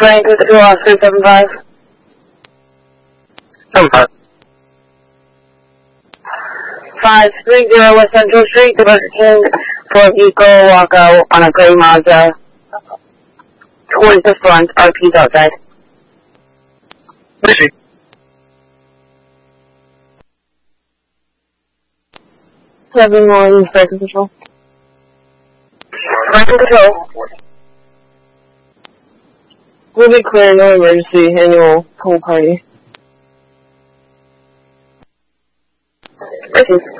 Frank with 2 Oscar 75. 75. 530 West Central Street, the Burger King, for Eco walkout on a gray Mazda towards the front, RP's outside. Busy. Seven more Striker Control. Striker Control. We'll be clear, no emergency, annual pool party.